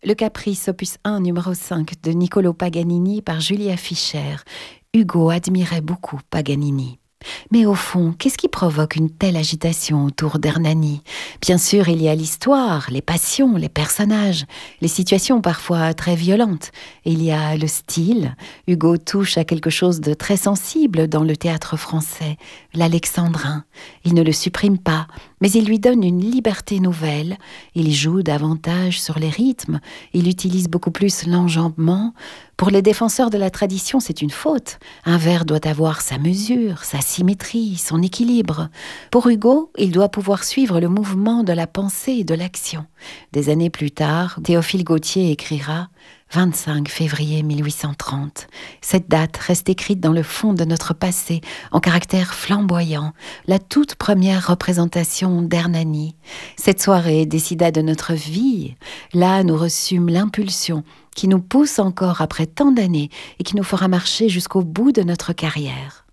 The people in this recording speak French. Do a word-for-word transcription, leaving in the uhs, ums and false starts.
Le Caprice, opus un, numéro cinq, de Niccolò Paganini par Julia Fischer. Hugo admirait beaucoup Paganini. Mais au fond, qu'est-ce qui provoque une telle agitation autour d'Hernani ? Bien sûr, il y a l'histoire, les passions, les personnages, les situations parfois très violentes. Et il y a le style. Hugo touche à quelque chose de très sensible dans le théâtre français, l'alexandrin. Il ne le supprime pas, mais il lui donne une liberté nouvelle. Il joue davantage sur les rythmes, il utilise beaucoup plus l'enjambement. Pour les défenseurs de la tradition, c'est une faute. Un vers doit avoir sa mesure, sa symétrie, son équilibre. Pour Hugo, il doit pouvoir suivre le mouvement de la pensée et de l'action. Des années plus tard, Théophile Gautier écrira « vingt-cinq février mille huit cent trente ». Cette date reste écrite dans le fond de notre passé, en caractère flamboyant, la toute première représentation d'Hernani. Cette soirée décida de notre vie. Là, nous reçûmes l'impulsion qui nous pousse encore après tant d'années et qui nous fera marcher jusqu'au bout de notre carrière.